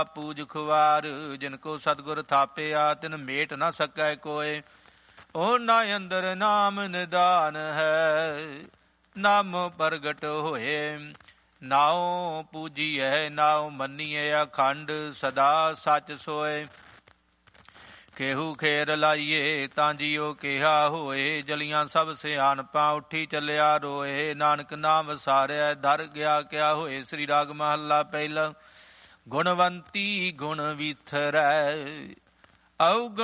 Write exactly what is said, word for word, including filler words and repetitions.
ਪੂਜ ਖੁਆਰ, ਜਿਨ ਕੋ ਸਤਿਗੁਰ ਥਾਪਿਆ ਤਿਨ ਮੇਟ ਨ ਸਕੈ ਕੋਇ। ਉਹਨਾਂ ਅੰਦਰ ਨਾਮ ਨਿਦਾਨ ਹੈ, ਨਾਮੋ ਪ੍ਰਗਟ ਹੋਏ। ਨਾਉ ਪੂਜੀਐ ਨਾਉ ਮੰਨੀਐ, ਅਖੰਡ ਸਦਾ ਸੱਚ ਸੋਏ। ਕੇਹੂ ਖੇਰ ਲਾਈਏ ਤਾਂ ਜੀਓ ਕਿਹਾ ਹੋਏ, ਜਲੀਆਂ ਸਭ ਸਿਆਣਪਾਂ ਉੱਠੀ ਚੱਲਿਆ ਰੋਏ। ਨਾਨਕ ਨਾਮ ਵਸਾਰਿਆ ਦਰ ਗਿਆ ਕਿਆ ਹੋਏ। ਸ੍ਰੀ ਰਾਗ ਮਹੱਲਾ ਪਹਿਲਾ। ਗੁਣਵੰਤੀ ਗੁਣ ਵੀਥਰੈ, ਔਗਣ